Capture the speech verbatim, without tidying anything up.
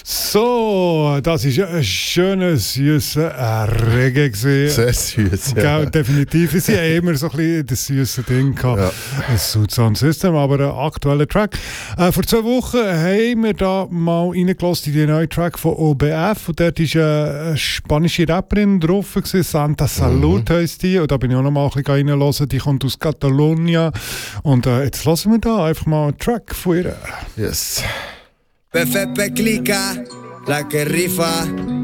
So, das war ein schöner, süßer Reggae. Sehr süß, ja. Gell, definitiv. Es ist ja immer so ein bisschen das süße Ding gehabt. Ja. Das Sound System, aber ein aktueller Track. Äh, vor zwei Wochen haben wir da mal reingelassen in den neuen Track von O B F. Und dort war eine spanische Rapperin drauf, gewesen. Santa Salud mhm. heisst die. Und da bin ich auch noch mal ein bisschen reingelassen. Die kommt aus Catalonia. Und äh, jetzt lassen wir da einfach mal einen Track von ihr. Yes. Pepe Clica, la que rifa.